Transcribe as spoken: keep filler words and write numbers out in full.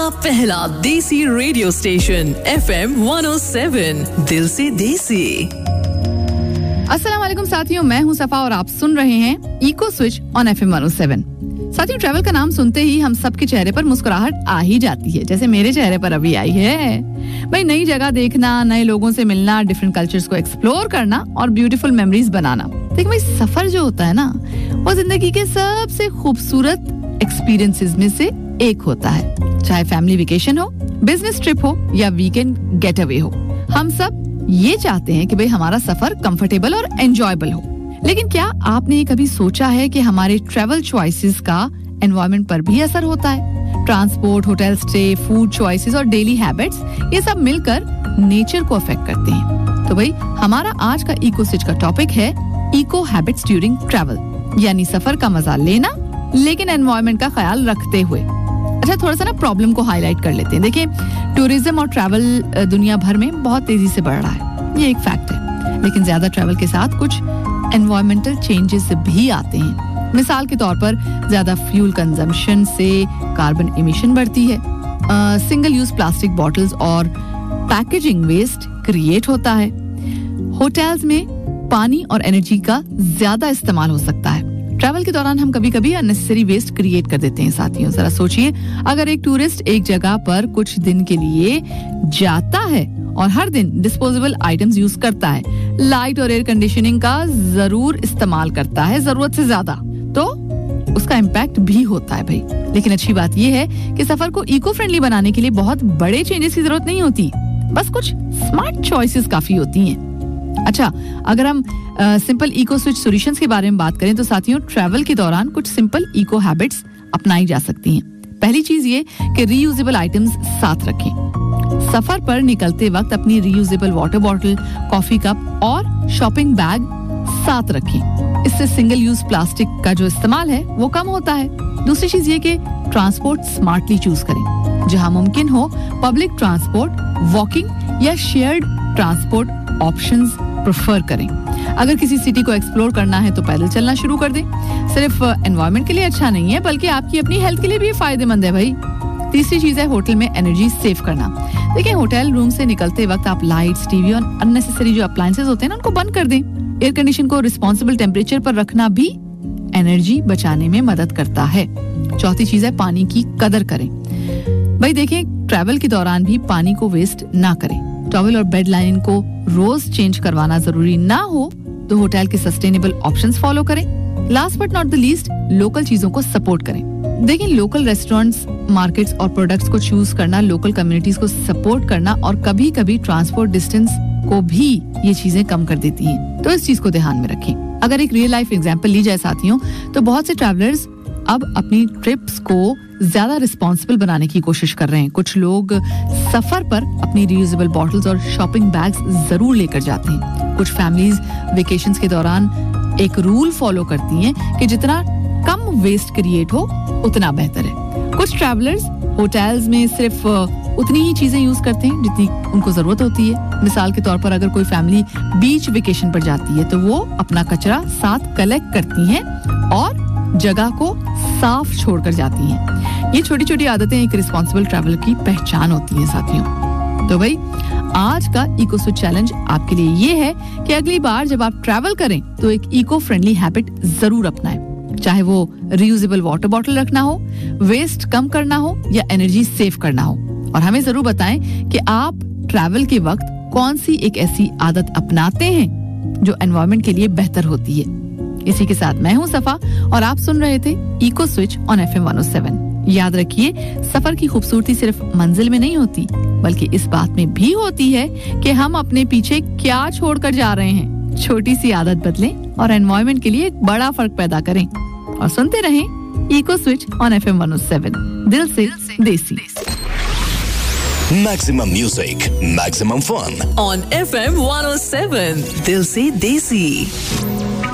पहला देसी radio station F M one O seven, दिल से देसी। अस्सलाम वालेकुम साथियों, मैं हूं सफा और आप सुन रहे हैं eco switch on F M one O seven. साथियों, ट्रैवल का नाम सुनते ही हम सबके चेहरे पर मुस्कुराहट आ ही जाती है, जैसे मेरे चेहरे पर अभी आई है। भाई, नई जगह देखना, नए लोगों से मिलना, डिफरेंट कल्चर्स को एक्सप्लोर करना और ब्यूटीफुल मेमोरीज बनाना। देखिए भाई, सफर जो होता है ना, वो जिंदगी के सबसे खूबसूरत एक्सपीरियंसेस में से एक होता है। चाहे फैमिली वेकेशन हो, बिजनेस ट्रिप हो या वीकेंड गेट अवे हो, हम सब ये चाहते हैं कि भाई हमारा सफर कंफर्टेबल और एंजॉयबल हो। लेकिन क्या आपने कभी सोचा है कि हमारे ट्रैवल चॉइसेस का एनवायरनमेंट पर भी असर होता है? Transport, hotel stay, food choices और डेली हैबिट्स, ये सब मिलकर नेचर को अफेक्ट करते हैं। तो भाई, हमारा आज का इको स्विच का टॉपिक है इको हैबिट्स ड्यूरिंग ट्रैवल, यानी सफर का मजा लेना लेकिन एनवायरनमेंट का ख्याल रखते हुए। अच्छा, थोड़ा सा ना प्रॉब्लम को हाईलाइट कर लेते हैं। देखिए, टूरिज्म और ट्रैवल दुनिया भर में बहुत तेजी से बढ़ रहा है, ये एक फैक्ट है। लेकिन ज्यादा ट्रैवल के साथ कुछ एनवायरमेंटल चेंजेस भी आते हैं। मिसाल के तौर पर ज्यादा फ्यूल कंजम्पशन से कार्बन एमिशन बढ़ती है, सिंगल यूज प्लास्टिक बॉटल्स और पैकेजिंग वेस्ट क्रिएट होता है। होटल्स में पानी और एनर्जी का ज्यादा इस्तेमाल हो सकता है। ट्रैवल के दौरान हम कभी कभी अननेसेसरी वेस्ट क्रिएट कर देते हैं। साथियों, जरा सोचिए, अगर एक टूरिस्ट एक जगह पर कुछ दिन के लिए जाता है और हर दिन डिस्पोजेबल आइटम्स यूज करता है, लाइट और एयर कंडीशनिंग का जरूर इस्तेमाल करता है जरूरत से ज्यादा, तो उसका इम्पैक्ट भी होता है भाई। लेकिन अच्छी बात यह है कि सफर को इको फ्रेंडली बनाने के लिए बहुत बड़े चेंजेस की जरूरत नहीं होती, बस कुछ स्मार्ट चॉइसेस काफी होती हैं। अच्छा, अगर हम सिंपल इको स्विच सॉल्यूशंस के बारे में बात करें तो साथियों, ट्रैवल के दौरान कुछ सिंपल इको हैबिट्स अपनाई जा सकती हैं। पहली चीज ये कि रीयूजेबल आइटम्स साथ रखें। सफर पर निकलते वक्त अपनी reusable water bottle, coffee cup और शॉपिंग बैग साथ रखें। इससे सिंगल यूज प्लास्टिक का जो इस्तेमाल है वो कम होता है। दूसरी चीज ये कि ट्रांसपोर्ट स्मार्टली चूज करें। जहां मुमकिन हो, पब्लिक ट्रांसपोर्ट, वॉकिंग या शेयर्ड ट्रांसपोर्ट ऑप्शंस प्रेफर करें। अगर किसी सिटी को एक्सप्लोर करना है तो पैदल चलना शुरू कर दें। सिर्फ एनवायरनमेंट के लिए अच्छा नहीं है, बल्कि आपकी अपनी हेल्थ के लिए भी फायदेमंद है भाई। तीसरी चीज है होटल में एनर्जी सेव करना। देखिए, होटल रूम से निकलते वक्त आप लाइट्स, टीवी और अननेसेसरी जो अप्लायंसेस होते हैं ना, उनको बंद कर दें। एयर कंडीशन को रिस्पॉन्सिबल टेम्परेचर पर रखना भी एनर्जी बचाने में मदद करता है। चौथी चीज है पानी की कदर करें। भाई देखिए, ट्रैवल के दौरान भी पानी को वेस्ट ना करें। टॉवल और बेड लाइन को रोज चेंज करवाना जरूरी ना हो तो होटल के सस्टेनेबल ऑप्शंस फॉलो करें। Last but not the least, local चीजों को सपोर्ट करें। देखिए, लोकल रेस्टोरेंट्स, मार्केट्स और प्रोडक्ट्स को चूज करना, लोकल कम्युनिटीज को सपोर्ट करना और कभी कभी ट्रांसपोर्ट डिस्टेंस को भी ये चीजें कम कर देती हैं। तो इस चीज को ध्यान में रखें। अगर एक रियल लाइफ एग्जांपल ली जाए साथियों, तो बहुत से ट्रैवलर्स अब अपनी ट्रिप्स को ज्यादा रिस्पॉन्सिबल बनाने की कोशिश कर रहे हैं। कुछ लोग सफर पर अपनी रियूजेबल बॉटल्स और शॉपिंग बैग्स जरूर लेकर जाते हैं। कुछ फैमिलीज वेकेशंस के दौरान एक रूल फॉलो करती हैं कि जितना कम वेस्ट क्रिएट हो उतना बेहतर है। कुछ ट्रैवलर्स होटल्स में सिर्फ उतनी ही चीजें यूज करते हैं जितनी उनको जरूरत होती है। मिसाल के तौर पर अगर कोई फैमिली बीच वेकेशन पर जाती है तो वो अपना कचरा साथ कलेक्ट करती हैं और जगह को साफ छोड़कर जाती हैं। ये छोटी छोटी आदतें एक रिस्पॉन्सिबल ट्रैवलर की पहचान होती हैं साथियों। तो भाई, आज का इको स्विच चैलेंज आपके लिए ये है कि अगली बार जब आप ट्रैवल करें तो एक इको फ्रेंडली हैबिट जरूर अपनाएं। चाहे वो रियूजेबल वाटर बॉटल रखना हो, वेस्ट कम करना हो या एनर्जी सेव करना हो। और हमें जरूर बताएं कि आप ट्रैवल के वक्त कौन सी एक ऐसी आदत अपनाते हैं जो एनवायरनमेंट के लिए बेहतर होती है। इसी के साथ मैं हूं सफा और आप सुन रहे थे eco switch on F M one O seven. याद रखिए, सफर की खूबसूरती सिर्फ मंजिल में नहीं होती, बल्कि इस बात में भी होती है कि हम अपने पीछे क्या छोड़कर जा रहे हैं। छोटी सी आदत बदलें और एनवायरनमेंट के लिए एक बड़ा फर्क पैदा करें। और सुनते रहें eco switch on F M one O seven, दिल से देसी। Maximum music, maximum fun on F M one oh seven, दिल से देसी।